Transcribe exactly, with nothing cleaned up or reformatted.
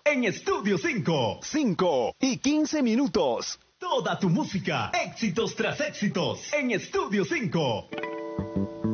en Estudio cinco. cinco y quince minutos. Toda tu música, éxitos tras éxitos, en Estudio cinco.